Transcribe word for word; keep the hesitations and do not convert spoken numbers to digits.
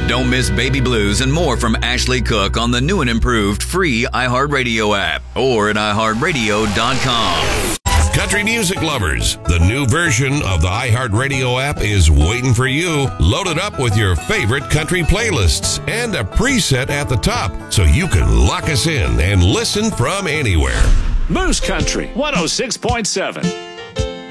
Don't miss Baby Blues and more from Ashley Cook on the new and improved free iHeartRadio app or at i heart radio dot com. Country music lovers, the new version of the iHeartRadio app is waiting for you. Load it up with your favorite country playlists and a preset at the top so you can lock us in and listen from anywhere. Moose Country one oh six point seven.